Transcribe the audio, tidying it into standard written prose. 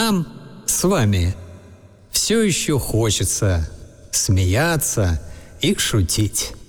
нам с вами все еще хочется смеяться и шутить.